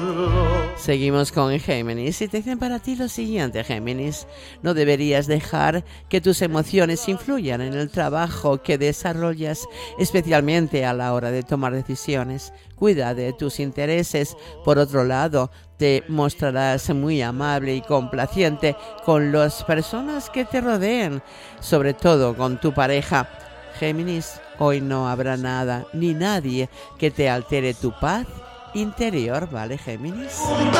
Seguimos con Géminis y te dicen para ti lo siguiente, Géminis. No deberías dejar que tus emociones influyan en el trabajo que desarrollas, especialmente a la hora de tomar decisiones. Cuida de tus intereses. Por otro lado, te mostrarás muy amable y complaciente con las personas que te rodeen, sobre todo con tu pareja. Géminis, hoy no habrá nada ni nadie que te altere tu paz interior, ¿vale, Géminis?